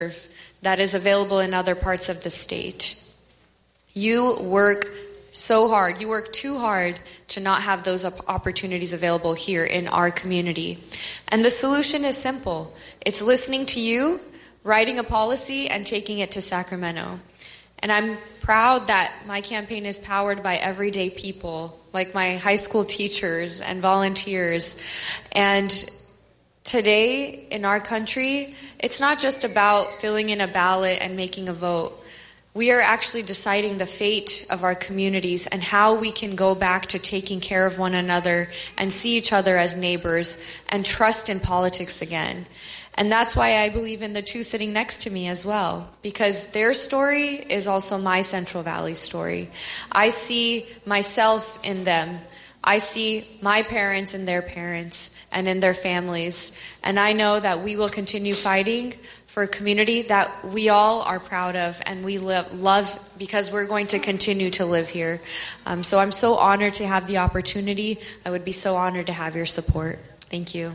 that is available in other parts of the state. You work so hard. You work too hard to not have those opportunities available here in our community. And the solution is simple. It's listening to you, writing a policy, and taking it to Sacramento. And I'm proud that my campaign is powered by everyday people, like my high school teachers and volunteers. And today in our country, it's not just about filling in a ballot and making a vote. We are actually deciding the fate of our communities and how we can go back to taking care of one another and see each other as neighbors and trust in politics again. And that's why I believe in the two sitting next to me as well, because their story is also my Central Valley story. I see myself in them. I see my parents in their parents and in their families. And I know that we will continue fighting for a community that we all are proud of and we love because we're going to continue to live here. So I'm so honored to have the opportunity. I would be so honored to have your support. Thank you.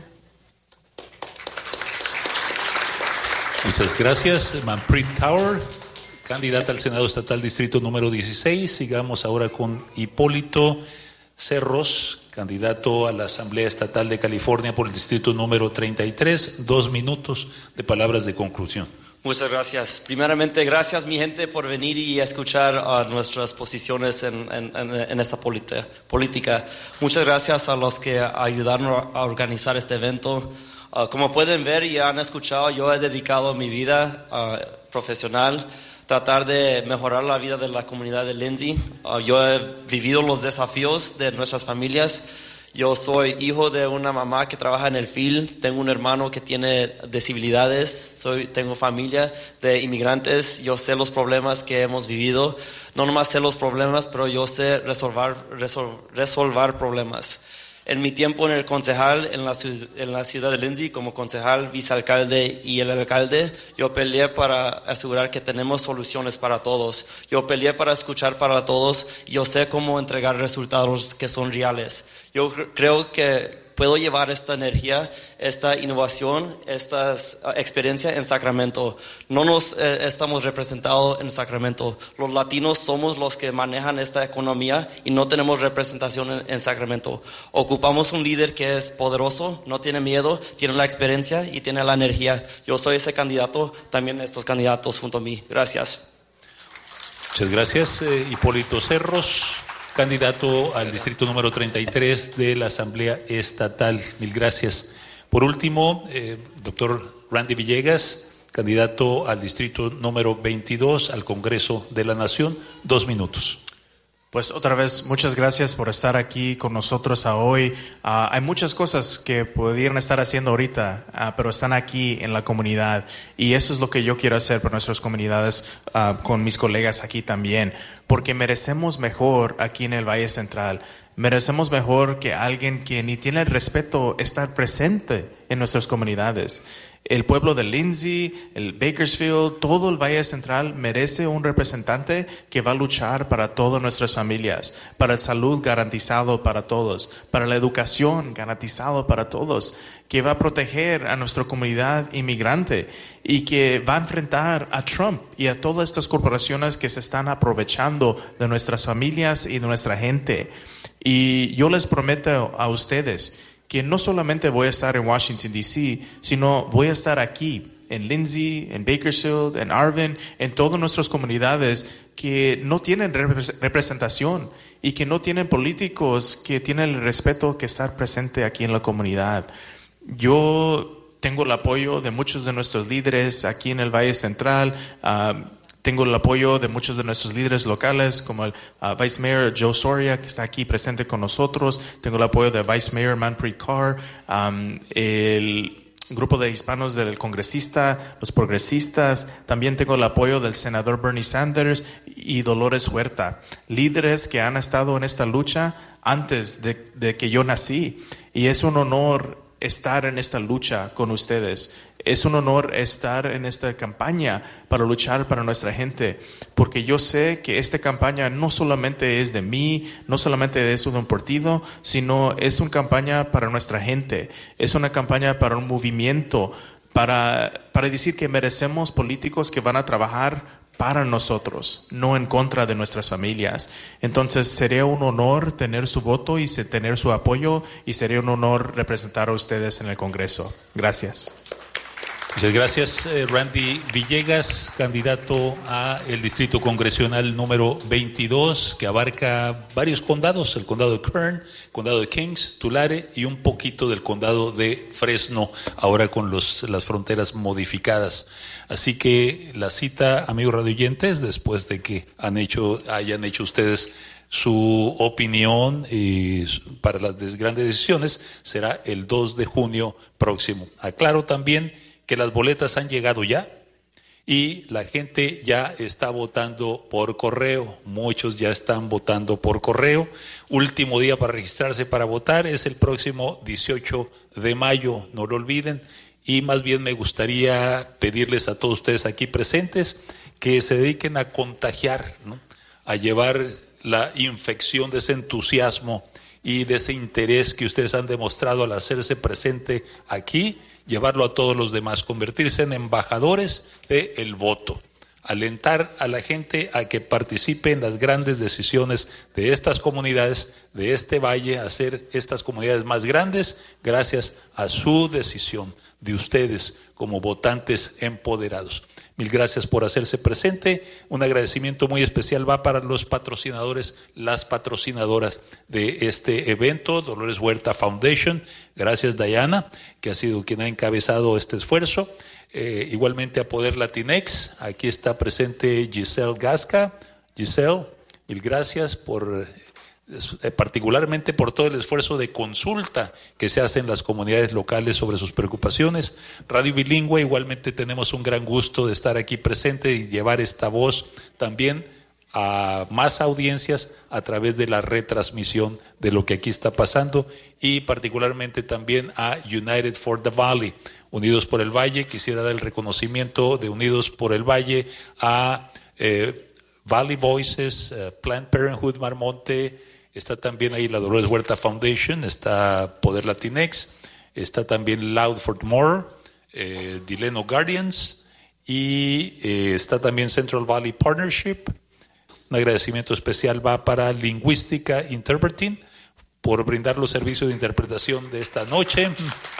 Muchas gracias, Manpreet Kaur, candidata al Senado Estatal Distrito número 16. Sigamos ahora con Hipólito Cerros, candidato a la Asamblea Estatal de California por el Distrito número 33. 2 minutos de palabras de conclusión. Muchas gracias. Primeramente, gracias mi gente por venir y escuchar nuestras posiciones en esta política. Muchas gracias a los que ayudaron a organizar este evento. Como pueden ver y han escuchado, yo he dedicado mi vida profesional a tratar de mejorar la vida de la comunidad de Lindsay. Yo he vivido los desafíos de nuestras familias. Yo soy hijo de una mamá que trabaja en el field. Tengo un hermano que tiene discapacidades. Tengo familia de inmigrantes. Yo sé los problemas que hemos vivido. No nomás sé los problemas, pero yo sé resolver problemas. En mi tiempo en el concejal en la ciudad de Lindsay, como concejal, vicealcalde y el alcalde, yo peleé para asegurar que tenemos soluciones para todos. Yo peleé para escuchar para todos. Yo sé cómo entregar resultados que son reales. Yo creo que puedo llevar esta energía, esta innovación, esta experiencia en Sacramento. No nos estamos representados en Sacramento. Los latinos somos los que manejan esta economía y no tenemos representación en Sacramento. Ocupamos un líder que es poderoso, no tiene miedo, tiene la experiencia y tiene la energía. Yo soy ese candidato, también estos candidatos junto a mí. Gracias. Muchas gracias, Hipólito Cerros, candidato al distrito número 33 de la Asamblea Estatal. Mil gracias. Por último, doctor Randy Villegas, candidato al distrito número 22 al Congreso de la Nación. 2 minutos. Pues otra vez, muchas gracias por estar aquí con nosotros hoy. Hay muchas cosas que pudieran estar haciendo ahorita, pero están aquí en la comunidad. Y eso es lo que yo quiero hacer por nuestras comunidades, con mis colegas aquí también. Porque merecemos mejor aquí en el Valle Central. Merecemos mejor que alguien que ni tiene el respeto estar presente en nuestras comunidades. El pueblo de Lindsay, el Bakersfield, todo el Valle Central merece un representante que va a luchar para todas nuestras familias, para la salud garantizado para todos, para la educación garantizado para todos, que va a proteger a nuestra comunidad inmigrante y que va a enfrentar a Trump y a todas estas corporaciones que se están aprovechando de nuestras familias y de nuestra gente. Y yo les prometo a ustedes que no solamente voy a estar en Washington, D.C., sino voy a estar aquí, en Lindsay, en Bakersfield, en Arvin, en todas nuestras comunidades que no tienen representación y que no tienen políticos que tienen el respeto que estar presente aquí en la comunidad. Yo tengo el apoyo de muchos de nuestros líderes aquí en el Valle Central. Tengo el apoyo de muchos de nuestros líderes locales, como el Vice Mayor Joe Soria, que está aquí presente con nosotros. Tengo el apoyo de Vice Mayor Manpreet Kaur, el grupo de hispanos del congresista, los progresistas. También tengo el apoyo del senador Bernie Sanders y Dolores Huerta, líderes que han estado en esta lucha antes de que yo nací. Y es un honor estar en esta lucha con ustedes. Es un honor estar en esta campaña para luchar para nuestra gente, porque yo sé que esta campaña no solamente es de mí, no solamente es de un partido, sino es una campaña para nuestra gente. Es una campaña para un movimiento para decir que merecemos políticos que van a trabajar para nosotros, no en contra de nuestras familias. Entonces sería un honor tener su voto y tener su apoyo, y sería un honor representar a ustedes en el Congreso. Gracias. Muchas gracias, Randy Villegas, candidato a el Distrito Congresional número 22, que abarca varios condados: el condado de Kern, el condado de Kings, Tulare y un poquito del condado de Fresno, ahora con las fronteras modificadas. Así que la cita, amigos radioyentes, después de que hayan hecho ustedes su opinión para las grandes decisiones, será el 2 de junio próximo. Aclaro también que las boletas han llegado ya y la gente ya está votando por correo. Muchos ya están votando por correo. Último día para registrarse para votar es el próximo 18 de mayo, no lo olviden. Y más bien me gustaría pedirles a todos ustedes aquí presentes que se dediquen a contagiar, ¿no?, a llevar la infección de ese entusiasmo y de ese interés que ustedes han demostrado al hacerse presente aquí, llevarlo a todos los demás, convertirse en embajadores del voto, alentar a la gente a que participe en las grandes decisiones de estas comunidades, de este valle, hacer estas comunidades más grandes gracias a su decisión de ustedes como votantes empoderados. Mil gracias por hacerse presente. Un agradecimiento muy especial va para los patrocinadores, las patrocinadoras de este evento, Dolores Huerta Foundation. Gracias, Diana, que ha sido quien ha encabezado este esfuerzo. Igualmente a Poder Latinex. Aquí está presente Giselle Gasca. Giselle, mil gracias particularmente por todo el esfuerzo de consulta que se hace en las comunidades locales sobre sus preocupaciones. Radio Bilingüe, igualmente tenemos un gran gusto de estar aquí presente y llevar esta voz también a más audiencias a través de la retransmisión de lo que aquí está pasando, y particularmente también a United for the Valley, Unidos por el Valle. Quisiera dar el reconocimiento de Unidos por el Valle a Valley Voices, Planned Parenthood Marmonte. Está también ahí la Dolores Huerta Foundation, está Poder Latinex, está también Loud for More, Dileno Guardians, y está también Central Valley Partnership. Un agradecimiento especial va para Lingüística Interpreting por brindar los servicios de interpretación de esta noche.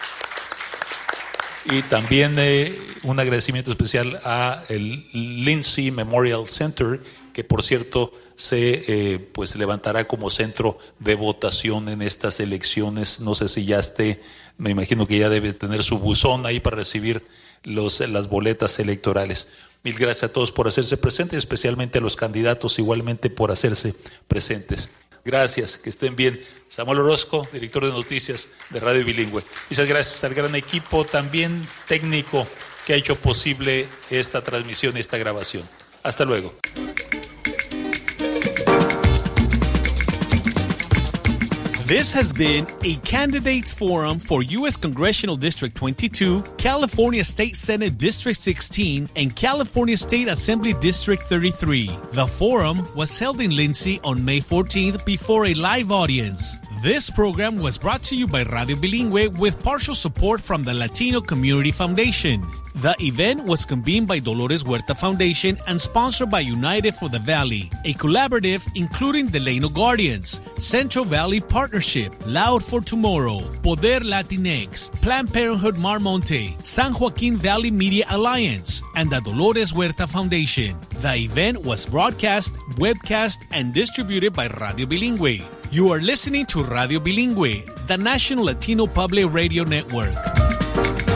Y también un agradecimiento especial a el Lindsay Memorial Center, que por cierto se levantará como centro de votación en estas elecciones. No sé si ya me imagino que ya debe tener su buzón ahí para recibir las boletas electorales. Mil gracias a todos por hacerse presentes, especialmente a los candidatos igualmente por hacerse presentes. Gracias, que estén bien. Samuel Orozco, director de noticias de Radio Bilingüe. Muchas gracias al gran equipo también técnico que ha hecho posible esta transmisión y esta grabación. Hasta luego. This has been a candidates forum for U.S. Congressional District 22, California State Senate District 16, and California State Assembly District 33. The forum was held in Lindsay on May 14th before a live audience. This program was brought to you by Radio Bilingüe with partial support from the Latino Community Foundation. The event was convened by Dolores Huerta Foundation and sponsored by United for the Valley, a collaborative including the Leno Guardians, Central Valley Partnership, Loud for Tomorrow, Poder Latinex, Planned Parenthood Marmonte, San Joaquin Valley Media Alliance, and the Dolores Huerta Foundation. The event was broadcast, webcast, and distributed by Radio Bilingüe. You are listening to Radio Bilingüe, the National Latino Public Radio Network.